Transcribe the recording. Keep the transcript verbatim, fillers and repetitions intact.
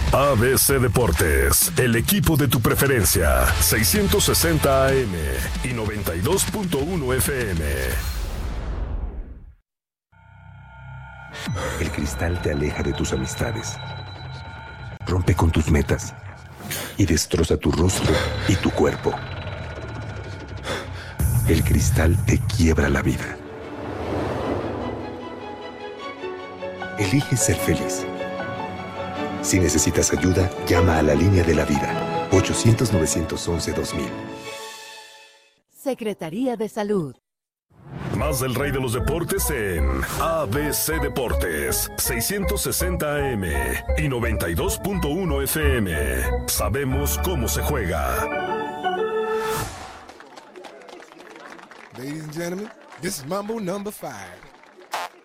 A B C Deportes, el equipo de tu preferencia, seiscientos sesenta A M y noventa y dos punto uno F M. El cristal te aleja de tus amistades, rompe con tus metas y destroza tu rostro y tu cuerpo. El cristal te quiebra la vida. Elige ser feliz. Si necesitas ayuda, llama a la línea de la vida, ochocientos, novecientos once, dos mil. Secretaría de Salud. Más del rey de los deportes en A B C Deportes, seiscientos sesenta A M y noventa y dos punto uno F M. Sabemos cómo se juega. Ladies and gentlemen, this is Mambo number five.